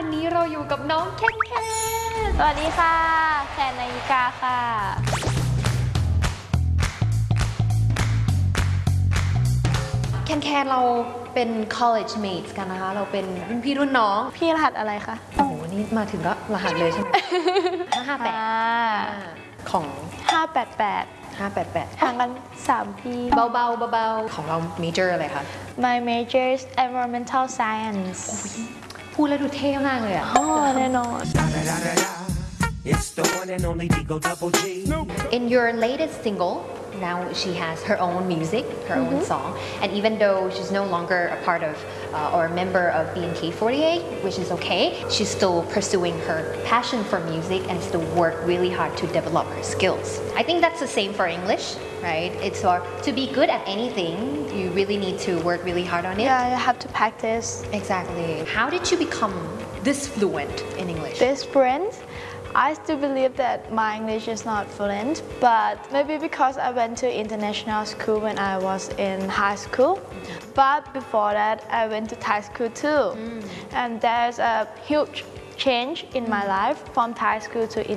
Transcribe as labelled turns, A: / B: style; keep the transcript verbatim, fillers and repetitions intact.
A: นี้เราอยู่กับน้องแคนแคน
B: สวัสดีค่ะแคนนายิกาค่ะ
A: แคนแคนเราเป็น college mates กันนะคะเราเป็นรุ่นพี่รุ่นน้อง
B: พี่รหัสอะไรคะ
A: โอ้โหนี่มาถึงก็รหัสเลยใช่ไหมห้าห้าแปดของ
B: ห้าแปดแปด
A: ห้าแปดแปด
B: ห่างกันสามปี
A: เบาเบาเบาๆของเรา major อะไรคะ
B: My major is environmental science
A: พูดแล้วดูเท่มากเลยอ่ะ
B: อ๋อแน่นอน
C: It's the one and only Digo Double G.
A: In your latest single, now she has her own music, her mm-hmm. own song, and even though she's no longer a part of uh, or a member of B N K forty-eight, which is okay, she's still pursuing her passion for music and still work really hard to develop her skills. I think that's the same for English, right? It's for to be good at anything, you really need to work really hard on it.
B: Yeah, you have to practice.
A: Exactly. How did you become this fluent in English?
B: This fluent? I still believe that my English is not fluent, but maybe because I went to international school when I was in high school. Mm-hmm. But before that, I went to Thai school too. Mm. And there's a huge change in mm. my life from Thai school to